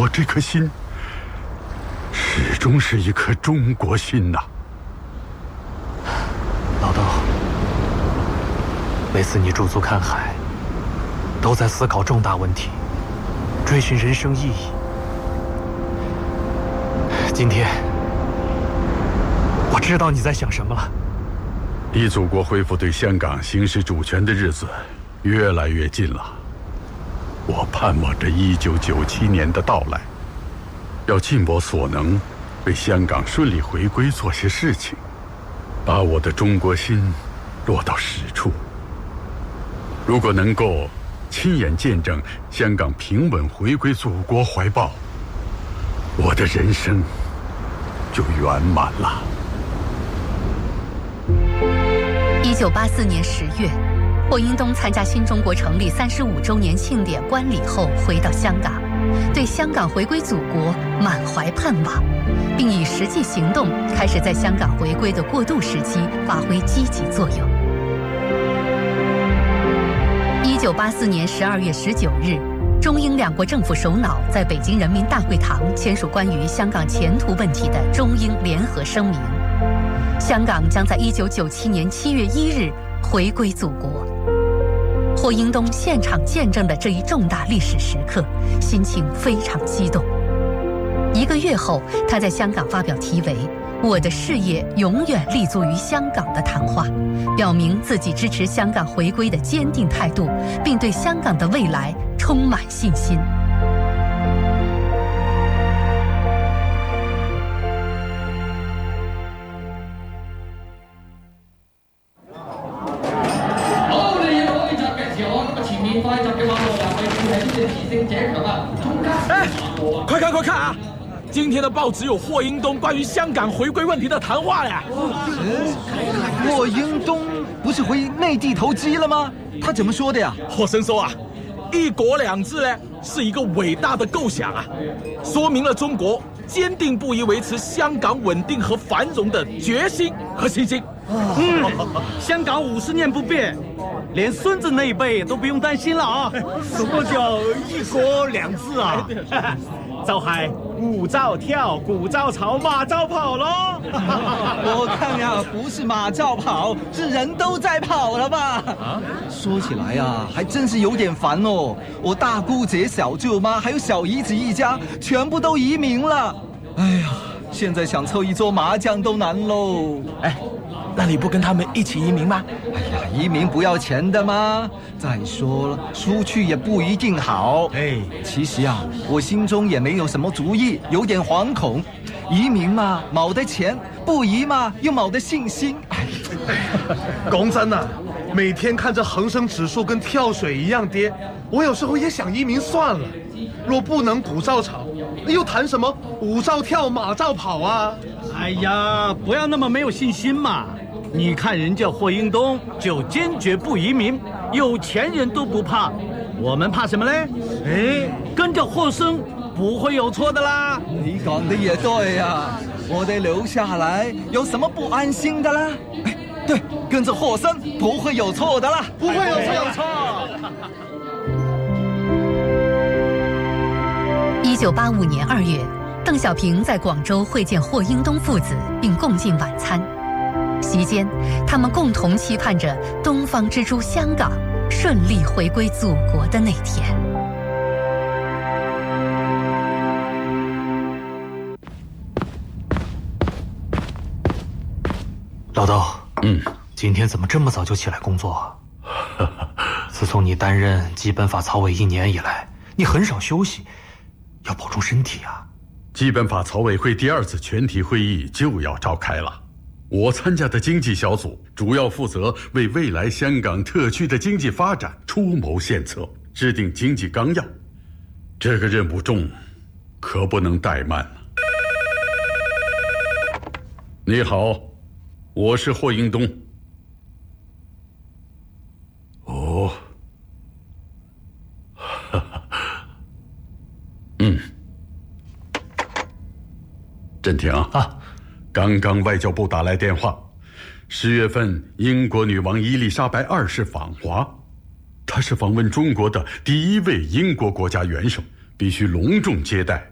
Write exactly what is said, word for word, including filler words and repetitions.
我这颗心始终是一颗中国心呐。 老豆，每次你驻足看海，都在思考重大问题，追寻人生意义。今天，我知道你在想什么了。 离祖国恢复对香港行使主权的日子越来越近了，我盼望着一九九七年的到来，要尽我所能，为香港顺利回归做些事情，把我的中国心落到实处。如果能够亲眼见证香港平稳回归祖国怀抱，我的人生就圆满了。 一九八四年十月，霍英东参加新中国成立三十五周年庆典观礼后回到香港，对香港回归祖国满怀盼望，并以实际行动开始在香港回归的过渡时期发挥积极作用。一九八四年十二月十九日，中英两国政府首脑在北京人民大会堂签署关于香港前途问题的中英联合声明。香港将在一九九七年七月一日回归祖国。霍英东现场见证了这一重大历史时刻，心情非常激动。一个月后，他在香港发表题为“我的事业永远立足于香港”的谈话，表明自己支持香港回归的坚定态度，并对香港的未来充满信心。 哎，快看快看啊！今天的报纸有霍英东关于香港回归问题的谈话呀。 霍英东不是回内地投机了吗？他怎么说的呀？ 霍生说啊，一国两制呢是一个伟大的构想啊，说明了中国坚定不移维持香港稳定和繁荣的决心和信心。 嗯，香港五十年不变，连孙子那一辈都不用担心了啊！什么叫一国两制啊？就係胡招跳，鼓招吵，馬招跑咯。 我看呀，不是马照跑，是人都在跑了吧？啊，说起来呀，还真是有点烦哦。我大姑姐、小舅妈还有小姨子一家，全部都移民了。哎呀，现在想凑一桌麻将都难喽。 哎，那你不跟他们一起移民吗？ 哎呀，移民不要钱的吗？再说了，出去也不一定好。哎，其实啊，我心中也没有什么主意，有点惶恐。移民嘛，冇得钱；不移嘛，又冇得信心。 讲真啊，每天看着恒生指数跟跳水一样跌，我有时候也想移民算了。若不能鼓照吵，又谈什么舞照跳，马照跑啊？ 哎呀，不要那么没有信心嘛！你看人家霍英东就坚决不移民，有钱人都不怕，我们怕什么嘞？哎，跟着霍生不会有错的啦。 你講的也對啊，我哋留下來有什麼不安心的啦？哎，對，跟着霍生不會有錯的啦， 不會有錯有錯。 一九八五年二月，邓小平在广州会见霍英东父子，并共进晚餐。席间，他们共同期盼着东方之珠香港顺利回归祖国的那天。 老豆， 嗯， 今天怎么这么早就起来工作啊？自从你担任基本法草委一年以来，你很少休息，要保重身体啊。 基本法草委会第二次全体会议就要召开了，我参加的经济小组主要负责为未来香港特区的经济发展出谋献策，制定经济纲要。这个任务重，可不能怠慢了。你好，我是霍英东。哦，哈哈，嗯，振廷啊，刚刚外交部打来电话，十月份英国女王伊丽莎白二世访华，她是访问中国的第一位英国国家元首，必须隆重接待，